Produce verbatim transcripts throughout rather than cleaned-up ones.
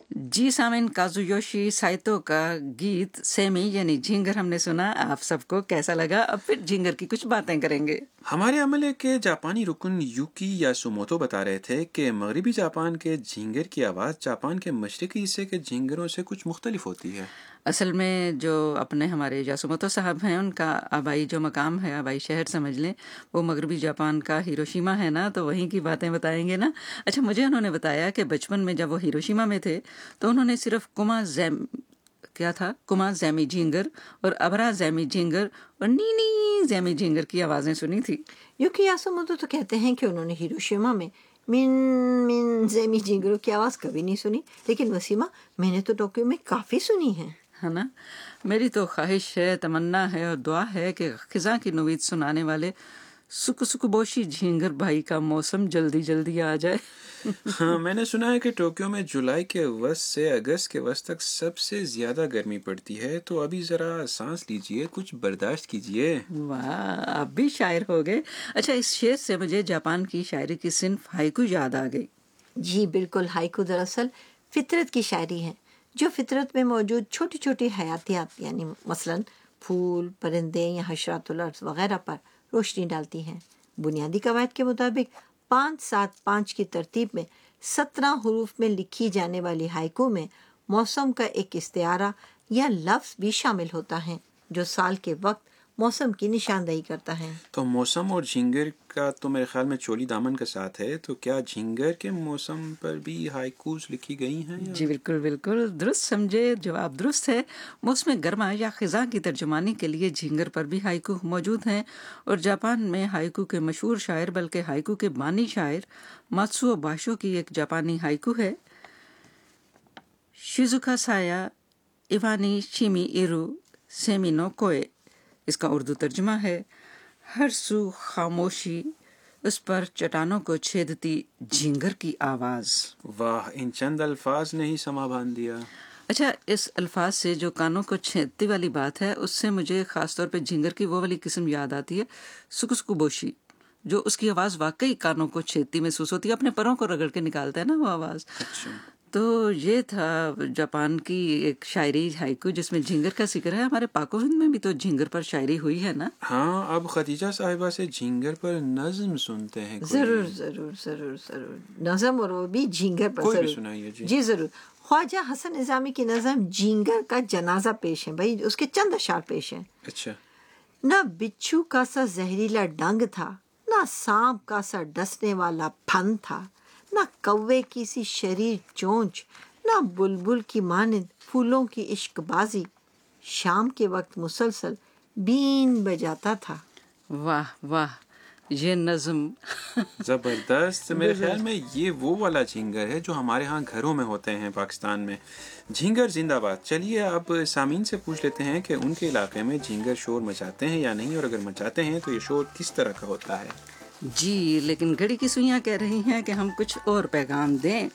जी सामिन, काजुयोशी Saito का गीत semi यानी झिंगर हमने सुना। आप सबको कैसा लगा? अब फिर झिंगर की कुछ बातें करेंगे। हमारे अमले के जापानी रुकन यूकी यासुमोतो बता रहे थे कि मगरबी जापान के झिंगर की आवाज़ जापान के मशरकी हिस्से के झिंगरों से कुछ मुख्तलिफ होती है। असल में जो अपने हमारे यासुमोतो साहब हैं, उनका आबाई जो मकाम है, आबाई शहर समझ लें, वो मगरबी जापान का हिरोशिमा है ना, तो वहीं की बातें बताएंगे ना। अच्छा, मुझे उन्होंने बताया कि बचपन में जब वो हिरोशिमा में थे तो उन्होंने सिर्फ कुमा जैम क्या था कुमा जैमी झिंगर और अबरा जैमी झिंगर और नीनी जैमी झिंगर की आवाज़ें सुनी थी। यूकी यासुमोतो तो कहते हैं कि उन्होंने हिरोशिमा में मिन मिन ज़ेमी झिंगरों की आवाज़ कभी नहीं सुनी, लेकिन वसीमा, मैंने तो टोक्यो में काफ़ी सुनी है है ना। मेरी तो ख्वाहिश है, तमन्ना है और दुआ है कि खिज़ां की नवीद सुनाने वाले सुक सुकबोशी झिंगर भाई का मौसम जल्दी जल्दी आ जाए। हाँ, मैंने सुना है कि टोक्यो में जुलाई के वस्त से अगस्त के वस्त तक सबसे ज़्यादा गर्मी पड़ती है, तो अभी ज़रा सांस लीजिए, कुछ बर्दाश्त कीजिए। वाह, आप भी शायर हो गए। अच्छा, इस शेर से मुझे जापान की शायरी की सिन्फ हाइकू याद आ गई। जी बिल्कुल, हाइकू दरअसल फितरत की शायरी है जो फितरत में मौजूद छोटी छोटी हयातियात यानी मसलन फूल, परिंदे या हशरातुल अर्ज़ वगैरह पर रोशनी डालती हैं। बुनियादी कवायद के मुताबिक पाँच सात पाँच की तरतीब में सत्रह हरूफ में लिखी जाने वाली हाइकू में मौसम का एक इस्तिआरा या लफ्ज़ भी शामिल होता है जो साल के वक्त मौसम की निशानदेही करता है। तो मौसम और झिंगर का तो मेरे ख्याल में चोली दामन का साथ है, तो क्या झिंगर के मौसम पर भी हाइकूज लिखी गई हैं या? जी बिल्कुल बिल्कुल दुरुस्त समझे, जवाब दुरुस्त है। मौसम गर्मा या खिज़ां की तर्जुमानी के लिए झिंगर पर भी हाइकू मौजूद हैं और जापान में हाइकू के मशहूर शायर बल्कि हाइकू के बानी शायर मात्सुओ बाशो की एक जापानी हाइकू है, शिजुका साया इवानी शिमी इरु सेमिनो कोए। इसका उर्दू तर्जुमा है, हर सू खामोशी, उस पर चट्टानों को छेदती झिंगर की आवाज़। वाह, इन चंद अल्फाज ने ही समा बांध दिया। अच्छा, इस अल्फाज से जो कानों को छेदती वाली बात है, उससे मुझे ख़ास तौर पे झिंगर की वो वाली किस्म याद आती है, सुकुसकुबोशी, जो उसकी आवाज़ वाकई कानों को छेदती महसूस होती है, अपने परों को रगड़ के निकालता है ना वो आवाज़। अच्छा, तो ये था जापान की एक शायरी हाइकू जिसमें झिंगर का जिक्र है। हमारे पाको हिंद में भी तो झिंगर पर शायरी हुई है ना। हाँ, अब खदीजा साहिबा से झिंगर पर नज्म सुनते हैं। जरूर जरूर जरूर जरूर नज़म, और वो भी झिंगर पर। कोई भी सुनाइए जी। जी जरूर। ख्वाजा हसन निज़ामी की नज़म झिंगर का जनाजा पेश है भाई, उसके चंद अशार पेश हैं। अच्छा। ना बिच्छू का सा जहरीला डंग था, ना सांप का सा डसने वाला फन था, ना कौवे की सी शरीर चोंच, ना बुलबुल की मानिंद फूलों की इश्कबाजी, शाम के वक्त मुसलसल बीन बजाता था। वाह वाह, ये नज़म जबरदस्त। मेरे ख्याल में ये वो वाला झिंगर है जो हमारे यहाँ घरों में होते हैं पाकिस्तान में। झिंगर जिंदाबाद। चलिए अब सामीन से पूछ लेते हैं कि उनके इलाके में झिंगर शोर मचाते हैं या नहीं, और अगर मचाते हैं तो ये शोर किस तरह का होता है। जी, लेकिन घड़ी की सुइयां कह रही हैं कि हम कुछ और पैगाम दें।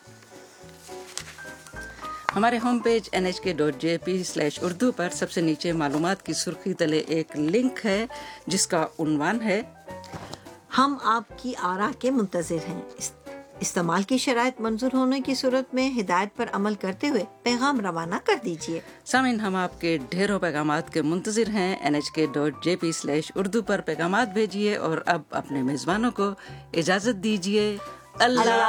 हमारे होम पेज एन एच के dot J P slash Urdu पर सबसे नीचे मालूमात की सुर्खी तले एक लिंक है जिसका उन्वान है, हम आपकी आरा के मुंतज़िर हैं। इस, इस्तेमाल की शराइत मंजूर होने की सूरत में हिदायत पर अमल करते हुए पैगाम रवाना कर दीजिए। सामिन, हम आपके ढेरों पैगामात के मुंतज़िर हैं। एन एच के dot J P slash Urdu पर पैगामात भेजिए और अब अपने मेज़बानों को इजाज़त दीजिए। अल्लाह।